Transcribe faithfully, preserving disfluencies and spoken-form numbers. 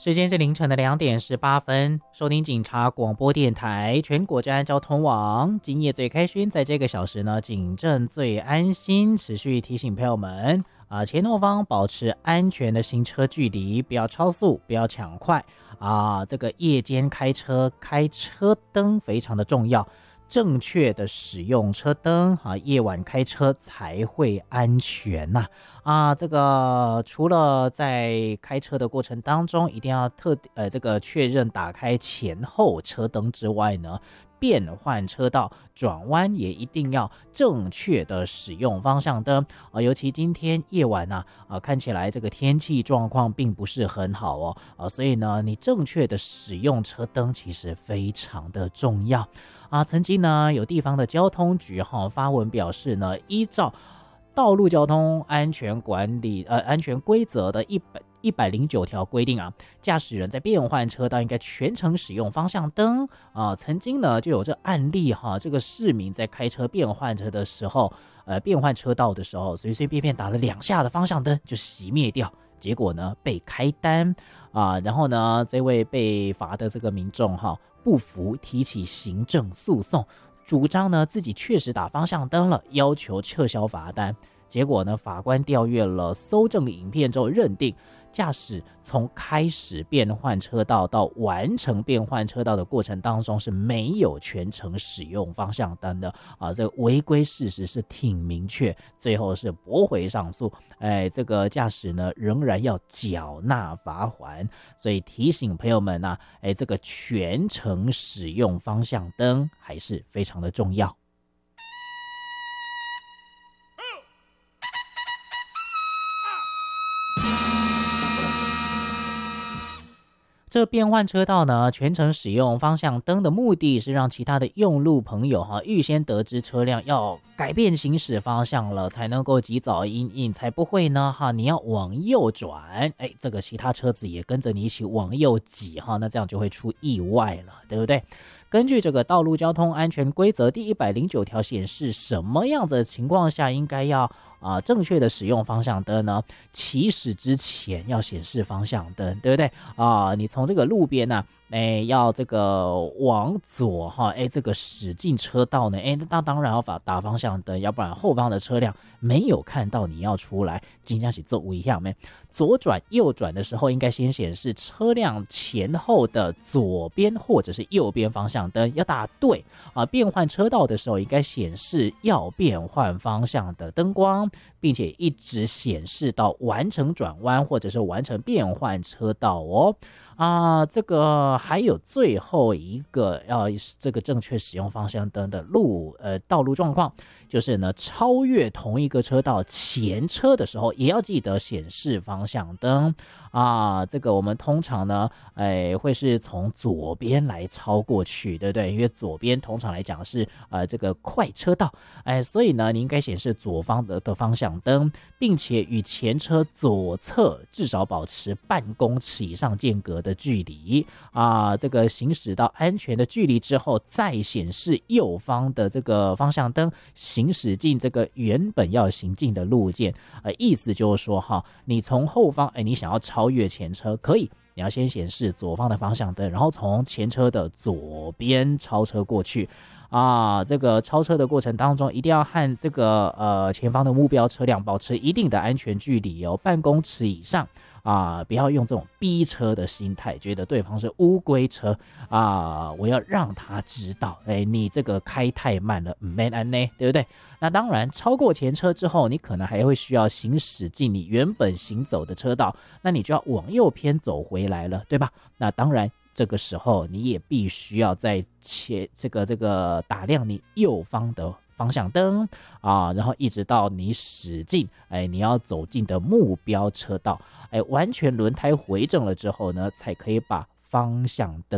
时间是凌晨的两点十八分，收听警察广播电台全国治安交通网，今夜最开心，在这个小时呢，警政最安心，持续提醒朋友们啊，前后方保持安全的行车距离，不要超速，不要抢快啊。这个夜间开车开车灯非常的重要，正确的使用车灯啊，夜晚开车才会安全呐、啊。啊，这个除了在开车的过程当中一定要特呃这个确认打开前后车灯之外呢，变换车道转弯也一定要正确的使用方向灯啊，尤其今天夜晚呢 啊, 啊，看起来这个天气状况并不是很好哦啊，所以呢，你正确的使用车灯其实非常的重要啊。曾经呢，有地方的交通局哈、啊、发文表示呢，依照道路交通安全管理呃安全规则的一百一百零九条规定啊，驾驶人在变换车道应该全程使用方向灯啊。曾经呢就有这案例哈，这个市民在开车变换车的时候，呃变换车道的时候，随随便便打了两下的方向灯就熄灭掉，结果呢被开单啊，然后呢这位被罚的这个民众哈不服，提起行政诉讼。主张呢自己确实打方向灯了，要求撤销罚单。结果呢，法官调阅了搜证影片之后，认定驾驶从开始变换车道到完成变换车道的过程当中是没有全程使用方向灯的啊，这个违规事实是挺明确，最后是驳回上诉。哎，这个驾驶呢仍然要缴纳罚锾，所以提醒朋友们啊，哎，这个全程使用方向灯还是非常的重要。这变换车道呢，全程使用方向灯的目的是让其他的用路朋友哈预先得知车辆要改变行驶方向了，才能够及早因应，才不会呢哈你要往右转，哎，这个其他车子也跟着你一起往右挤哈，那这样就会出意外了，对不对？根据这个道路交通安全规则第一百零九条显示，什么样的情况下应该要啊、呃，正确的使用方向灯呢？起始之前要显示方向灯，对不对啊、呃？你从这个路边呢、啊，哎，要这个往左哈，哎，这个驶进车道呢，哎，那当然要打打方向灯，要不然后方的车辆没有看到你要出来，真的是做危险没？左转右转的时候，应该先显示车辆前后的左边或者是右边方向灯要打对啊。变换车道的时候，应该显示要变换方向的灯光，并且一直显示到完成转弯或者是完成变换车道哦。啊，这个还有最后一个要这个正确使用方向灯的路呃道路状况，就是呢超越同一个车道前车的时候，也要记得显示方向灯啊。这个我们通常呢，哎会是从左边来超过去，对不对？因为左边通常来讲是呃这个快车道，哎，所以呢你应该显示左方的的方向灯，并且与前车左侧至少保持半公尺以上间隔的距离啊，这个行驶到安全的距离之后，再显示右方的这个方向灯，行驶进这个原本要行进的路线。呃，意思就是说哈，你从后方，哎，你想要超越前车，可以，你要先显示左方的方向灯，然后从前车的左边超车过去。啊，这个超车的过程当中，一定要和这个呃前方的目标车辆保持一定的安全距离哦，半公尺以上啊，不要用这种逼车的心态，觉得对方是乌龟车啊，我要让他知道，哎，你这个开太慢了，没安呢，对不对？那当然，超过前车之后，你可能还会需要行驶进你原本行走的车道，那你就要往右偏走回来了，对吧？那当然。这个时候你也必须要在切这个这个打亮你右方的方向灯啊，然后一直到你驶进哎你要走进的目标车道，哎完全轮胎回正了之后呢，才可以把方向灯